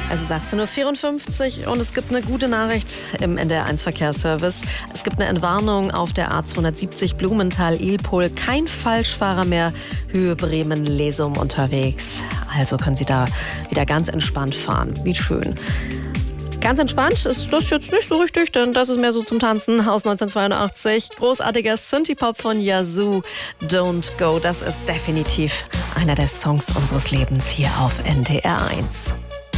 Es ist 18:54 Uhr und es gibt eine gute Nachricht im NDR1 Verkehrsservice. Es gibt eine Entwarnung auf der A270 Blumenthal-Ilpol. Kein Falschfahrer mehr, Höhe Bremen-Lesum unterwegs. Also können Sie da wieder ganz entspannt fahren. Wie schön. Ganz entspannt ist das jetzt nicht so richtig, denn das ist mehr so zum Tanzen aus 1982. Großartiger Synthie-Pop von Yazoo, Don't Go. Das ist definitiv einer der Songs unseres Lebens hier auf NDR1.